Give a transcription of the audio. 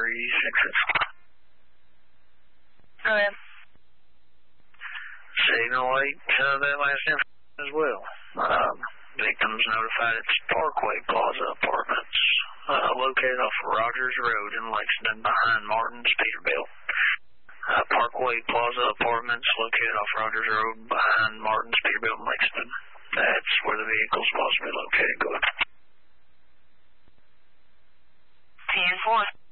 Go ahead. Signal 8, that last info as well. Victims notified it's Parkway Plaza Apartments, located off Rogers Road in Lexington behind Martin's Peterbilt. Parkway Plaza Apartments, located off Rogers Road behind Martin's Peterbilt in Lexington. That's where the vehicle's supposed to be located. Go ahead. 10-4.